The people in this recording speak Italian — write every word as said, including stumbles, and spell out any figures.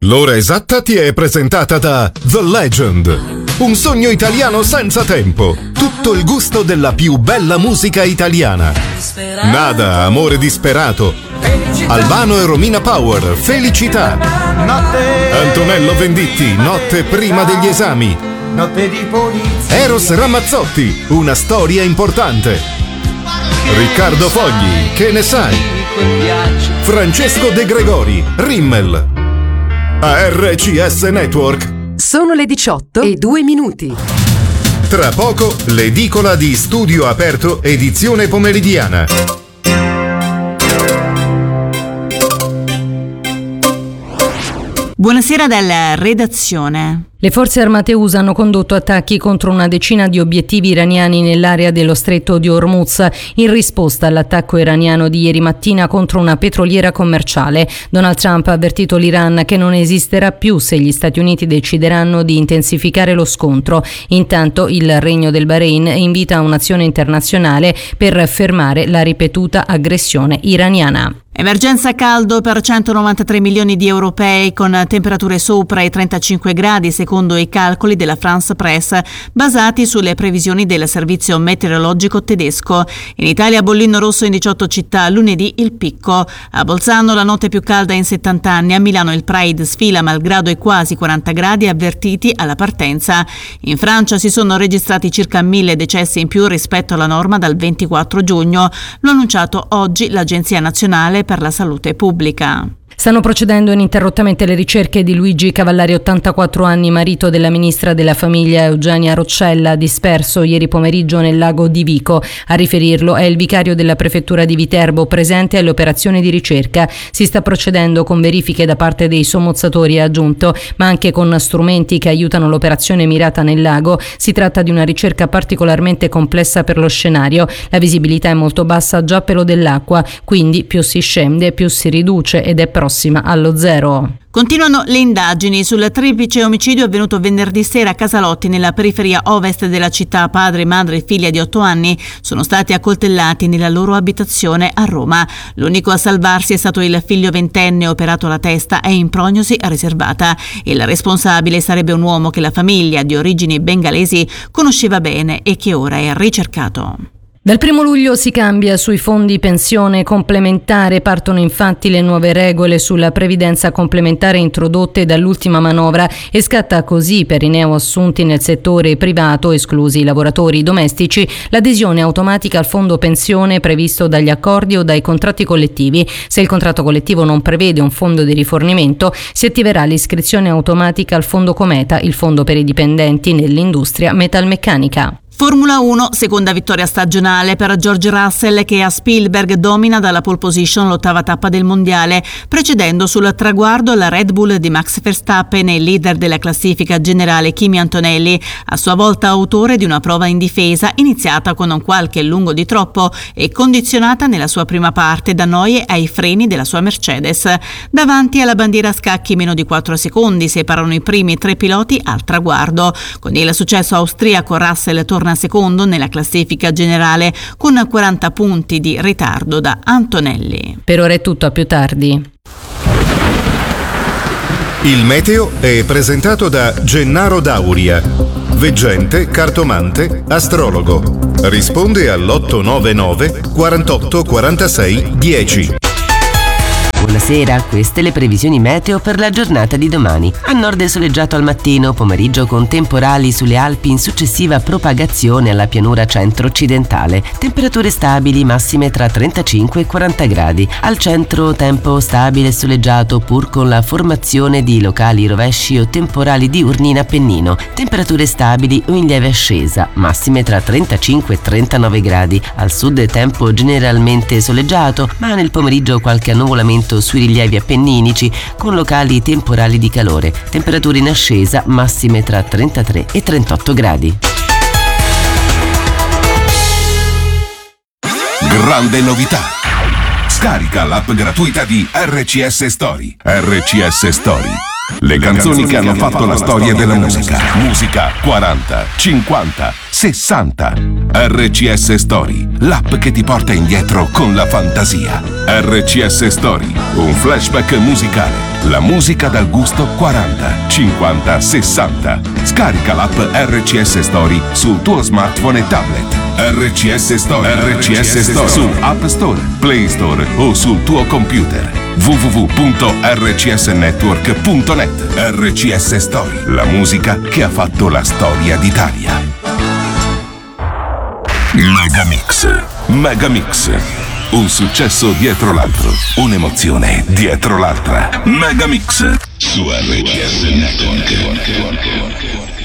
L'ora esatta ti è presentata da The Legend, un sogno italiano senza tempo, tutto il gusto della più bella musica italiana. Nada, amore disperato, Albano e Romina Power, Felicità, Antonello Venditti, Notte prima degli esami, Eros Ramazzotti, Una storia importante, Riccardo Fogli, Che ne sai, Francesco De Gregori, Rimmel. A R C S Network sono le diciotto e due minuti. Tra poco l'edicola di Studio Aperto edizione pomeridiana. Buonasera dalla redazione. Le forze armate U S hanno condotto attacchi contro una decina di obiettivi iraniani nell'area dello stretto di Hormuz in risposta all'attacco iraniano di ieri mattina contro una petroliera commerciale. Donald Trump ha avvertito l'Iran che non esisterà più se gli Stati Uniti decideranno di intensificare lo scontro. Intanto il Regno del Bahrain invita a un'azione internazionale per fermare la ripetuta aggressione iraniana. Emergenza caldo per centonovantatré milioni di europei con temperature sopra i trentacinque gradi secondo i calcoli della France Press basati sulle previsioni del servizio meteorologico tedesco. In Italia bollino rosso in diciotto città, lunedì il picco. A Bolzano la notte più calda in settanta anni, a Milano il Pride sfila malgrado i quasi quaranta gradi avvertiti alla partenza. In Francia si sono registrati circa mille decessi in più rispetto alla norma dal ventiquattro giugno. Lo ha annunciato oggi l'Agenzia Nazionale per la Salute Pubblica. Stanno procedendo ininterrottamente le ricerche di Luigi Cavallari, ottantaquattro anni, marito della ministra della famiglia Eugenia Roccella, disperso ieri pomeriggio nel lago di Vico. A riferirlo è il vicario della prefettura di Viterbo, presente alle operazioni di ricerca. Si sta procedendo con verifiche da parte dei sommozzatori, ha aggiunto, ma anche con strumenti che aiutano l'operazione mirata nel lago. Si tratta di una ricerca particolarmente complessa per lo scenario. La visibilità è molto bassa già a pelo dell'acqua, quindi più si scende più si riduce ed è prossima allo zero. Continuano le indagini sul triplice omicidio avvenuto venerdì sera a Casalotti, nella periferia ovest della città. Padre, madre e figlia di otto anni sono stati accoltellati nella loro abitazione a Roma. L'unico a salvarsi è stato il figlio ventenne, operato alla testa, è in prognosi riservata. Il responsabile sarebbe un uomo che la famiglia, di origini bengalesi, conosceva bene e che ora è ricercato. Dal primo luglio si cambia sui fondi pensione complementare, partono infatti le nuove regole sulla previdenza complementare introdotte dall'ultima manovra e scatta così per i neoassunti nel settore privato, esclusi i lavoratori domestici, l'adesione automatica al fondo pensione previsto dagli accordi o dai contratti collettivi. Se il contratto collettivo non prevede un fondo di rifornimento, si attiverà l'iscrizione automatica al fondo Cometa, il fondo per i dipendenti nell'industria metalmeccanica. Formula uno, seconda vittoria stagionale per George Russell, che a Spielberg domina dalla pole position l'ottava tappa del mondiale, precedendo sul traguardo la Red Bull di Max Verstappen e il leader della classifica generale Kimi Antonelli, a sua volta autore di una prova in difesa iniziata con un qualche lungo di troppo e condizionata nella sua prima parte da noie ai freni della sua Mercedes. Davanti alla bandiera a scacchi meno di quattro secondi separano i primi tre piloti al traguardo. Con il successo austriaco Russell torna secondo nella classifica generale con quaranta punti di ritardo da Antonelli. Per ora è tutto, a più tardi. Il meteo è presentato da Gennaro Dauria, veggente, cartomante, astrologo. Risponde all'otto nove nove quarantotto quarantasei dieci. Buonasera, queste le previsioni meteo per la giornata di domani. A nord è soleggiato al mattino, pomeriggio con temporali sulle Alpi in successiva propagazione alla pianura centro-occidentale. Temperature stabili, massime tra trentacinque e quaranta gradi. Al centro tempo stabile e soleggiato pur con la formazione di locali rovesci o temporali diurni in Appennino. Temperature stabili o in lieve ascesa, massime tra trentacinque e trentanove gradi. Al sud tempo generalmente soleggiato, ma nel pomeriggio qualche annuvolamento sui rilievi appenninici con locali temporali di calore. Temperature in ascesa, massime tra trentatré e trentotto gradi. Grande novità! Scarica l'app gratuita di R C S Story. R C S Story. Le canzoni che hanno fatto la storia della musica. Musica quaranta, cinquanta, sessanta. R C S Story, l'app che ti porta indietro con la fantasia. R C S Story, un flashback musicale. La musica dal gusto quaranta, cinquanta, sessanta. Scarica l'app R C S Story sul tuo smartphone e tablet. R C S Story, R C S Story su App Store, Play Store o sul tuo computer. w w w punto r c s network punto net. R C S Story, la musica che ha fatto la storia d'Italia. Megamix. Megamix. Un successo dietro l'altro, un'emozione dietro l'altra. Megamix su R C S Network.